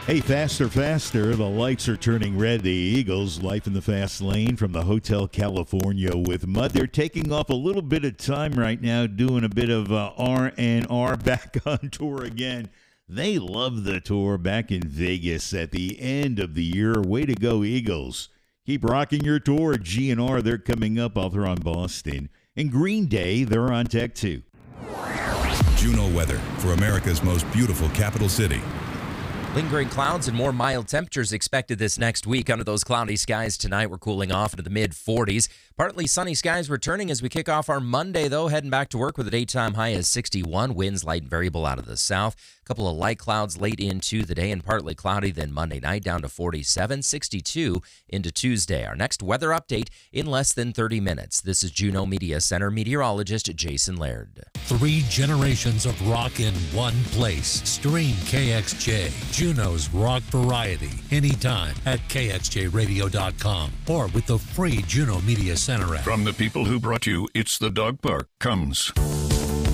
Hey, faster, faster. The lights are turning red. The Eagles, life in the fast lane from the Hotel California with Mud. They're taking off a little bit of time right now, doing a bit of R&R, back on tour again. They love the tour back in Vegas at the end of the year. Way to go, Eagles. Keep rocking your tour. GNR, they're coming up. I'll throw on Boston. And Green Day, they're on Tech 2. Juno weather for America's most beautiful capital city. Lingering clouds and more mild temperatures expected this next week. Under those cloudy skies tonight, we're cooling off into the mid-40s. Partly sunny skies returning as we kick off our Monday, though, heading back to work with a daytime high of 61. Winds light and variable out of the south. A couple of light clouds late into the day and partly cloudy then Monday night down to 47, 62 into Tuesday. Our next weather update in less than 30 minutes. This is Juneau Media Center meteorologist Jason Laird. 3 generations of rock in one place. Stream KXJ, Juneau's rock variety, anytime at KXJRadio.com or with the free Juneau Media Center app. From the people who brought you It's the Dog Park comes